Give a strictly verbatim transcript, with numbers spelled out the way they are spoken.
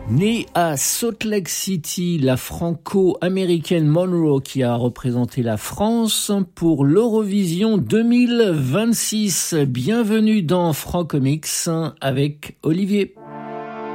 Née à Salt Lake City, la franco-américaine Monroe qui a représenté la France pour l'Eurovision deux mille vingt-six. Bienvenue dans Francomics avec Olivier.